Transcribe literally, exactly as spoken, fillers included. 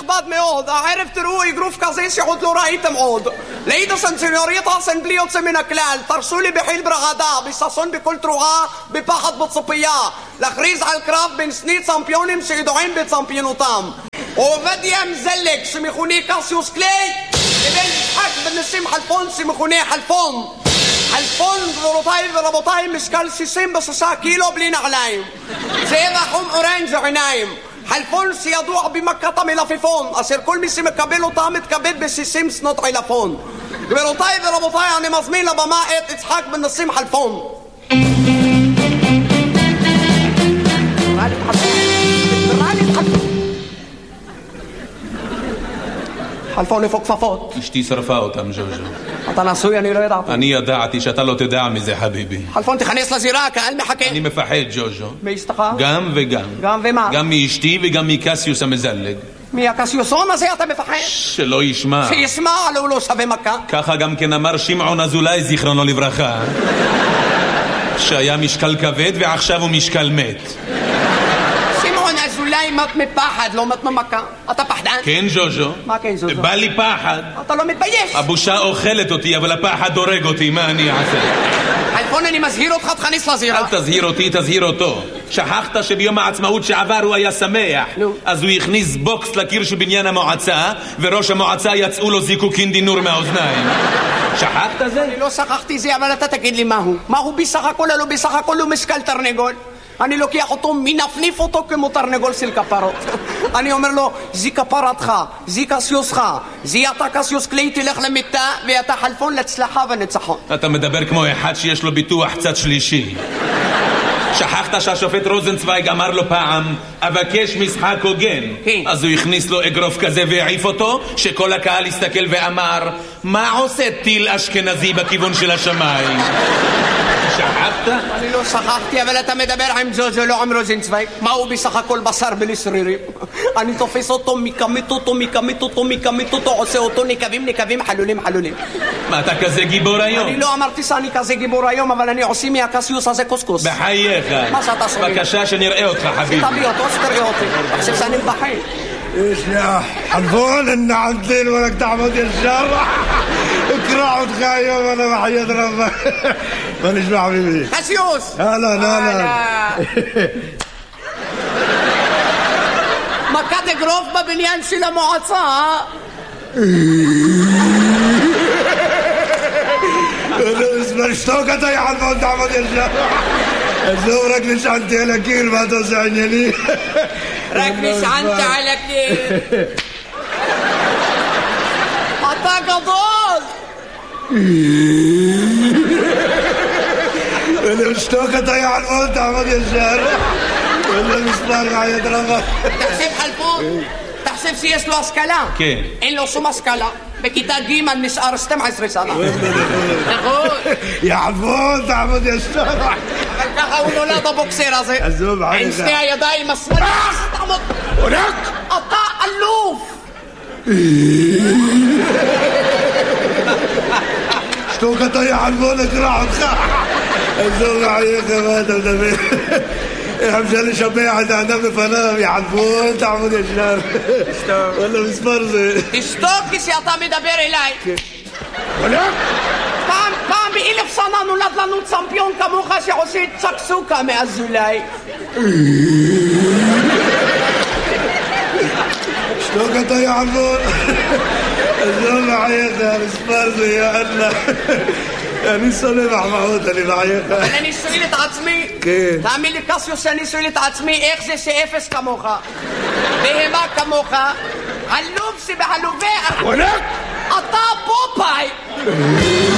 נכבד מאוד, הערב תראו אגרוף כזה שעוד לא ראיתם עוד. לידה סנסיונריטה סן בלי יוצא מן הכלל, תרשו לי בחיל ברעדה, בששון בכל תרועה, בפחד בציפייה, להכריז על קרב בין שני צמפיונים שידועים בצמפיונותם. עובדיה מזלג שמכונה קסיוס קליי, לבין יצחק בן נסים חלפון שמכונה חלפון. חלפון, גבירותיי ורבותיי, משקל שישים ושישה קילו בלי נעליים. צבע חום אורנג' עיניים. חלפון שידוע במכת המלפפון, אשר כל מי שמקבל אותה מתכבד ב-שישים שנות עילפון. גבירותיי ורבותיי, אני מזמין לבמה את יצחק בן נסים חלפון. חלפון איפה כפפות? אשתי שרפה אותם, ז'וז'ו. אתה נשוי, אני לא ידעתי. אני ידעתי שאתה לא תדע מזה, חביבי. חלפון, תכנס לזירה, הקהל מחכה. אני מפחד, ז'וז'ו. מאשתך? גם וגם. גם ומה? גם מאשתי וגם מקסיוס המזלג. מהקסיוסון הזה אתה מפחד? שלא ישמע. שישמע, אבל הוא לא שווה מכה. ככה גם כן אמר שמעון אזולאי, זיכרונו לברכה. שהיה משקל כבד ועכשיו הוא משקל מת. אולי מת מפחד, לא מת ממכה. אתה פחדן? כן, ז'וז'ו. מה כן, ז'וז'ו? בא לי פחד. אתה לא מתבייש. הבושה אוכלת אותי, אבל הפחד הורג אותי, מה אני אעשה? חלפון, אני מזהיר אותך, תכניס לזירה. אל תזהיר אותי, תזהיר אותו. שכחת שביום העצמאות שעבר הוא היה שמח. נו. אז הוא הכניס בוקס לקיר של בניין המועצה, וראש המועצה יצאו לו זיקוקין דינור מהאוזניים. שכחת זה? אני לא שכחתי זה, אבל אתה תגיד לי מהו. מהו בסך הכל, לא בסך הכל הוא משקל תרנגול. אני לוקח אותו, מנפניף אותו כמו תרנגול של כפרות. אני אומר לו, זי כפרתך, זי קסיוסך, זי אתה קסיוס קליי, תלך למיטה, ואתה חלפון להצלחה וניצחון. אתה מדבר כמו אחד שיש לו ביטוח צד שלישי. שכחת שהשופט רוזנצוויג אמר לו פעם, אבקש משחק הוגן. כן. אז הוא הכניס לו אגרוף כזה והעיף אותו, שכל הקהל הסתכל ואמר, מה עושה טיל אשכנזי בכיוון של השמיים? שכחת? אני לא שכחתי, אבל אתה מדבר עם ז'וז'ו, לא עם רוזנצוויג. מה הוא בסך הכל בשר בלי שרירים? אני תופס אותו, מקמית אותו, מקמית אותו, מקמית אותו, עושה אותו נקבים, נקבים, חלולים, חלולים. מה, אתה כזה גיבור היום? אני לא אמרתי שאני כזה גיבור היום, אבל אני עושה מהקסיוס הזה קוסקוס. בחייך. מה שאתה שומע? בבקשה שנראה אותך, חביבי. תביא אותו, שתראה אותי. עכשיו שאני מבחין. ايش يا حلفون ان عدل ولك تعمد الشر اكرع وتخايم وانا وحياة ربك مانيش مع حبيبي קסיוס! هلا هلا מכת אגרוף בבניין של המועצה. اسمع اشتوكت يا حلفون تعمد الشر زورك نشعنتي على كير ما توسعني لي רק נשענת על הקיר. אתה גדול. اللي اشتوكت يا حلفون تعمد الشر والله مسمار عيد ربك תחשב חלפון, תחשב שיש לו השכלה. כן. אין לו שום השכלה. בכיתה ג' נשאר שתים עשרה שנה. נכון. يا حلفون تعمد الشر אבל ככה הוא נולד הבוקסר הזה. עזוב, עם עליך. שתי הידיים השמאליות. תעמוד. אתה אלוף. اشتوكت يا حلفون اكرع وتخاع عزوز عليك ما انت مدبر مشان شبيعة انا بفنام يا حلفون تعمد الشر ولا مسفرزة תשתוק כשאתה מדבר אליי. ولا פעם, פעם באלף שנה נולד לנו צמפיון כמוך שעושה צקסוקה מאזולאי. اشتوكت يا حلفون عزوز عليك يا مسفرزة يا الله אני שונא מחמאות, אני בעייך. אבל אני שואל את עצמי, כן. תאמין לי קסיוס שאני שואל את עצמי איך זה שאפס כמוך, בהמה כמוך, עלוב שבעלובי, וואלק! אתה פופאי.